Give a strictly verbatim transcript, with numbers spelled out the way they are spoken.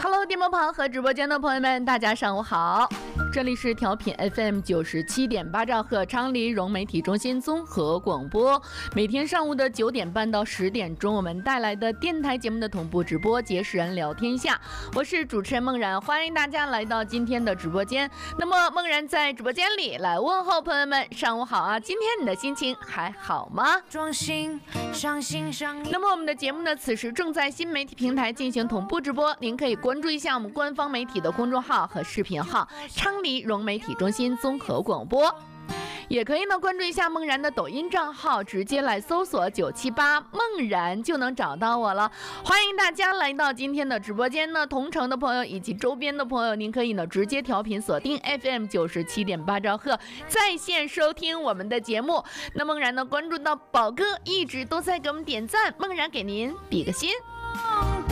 Hello， 电波旁和直播间的朋友们，大家上午好。这里是调频 F M 九十七点八兆赫昌黎融媒体中心综合广播，每天上午的九点半到十点钟，我们带来的电台节目的同步直播，结识人聊天下。我是主持人梦然，欢迎大家来到今天的直播间。那么梦然在直播间里来问候朋友们，上午好啊！今天你的心情还好吗？那么我们的节目呢，此时正在新媒体平台进行同步直播，您可以关注一下我们官方媒体的公众号和视频号昌黎融媒体中心综合广播，也可以呢关注一下梦然的抖音账号，直接来搜索九七八梦然就能找到我了。欢迎大家来到今天的直播间呢，同城的朋友以及周边的朋友，您可以呢直接调频锁定 F M 九十七点八兆赫在线收听我们的节目。那梦然呢关注到宝哥一直都在给我们点赞，梦然给您比个心。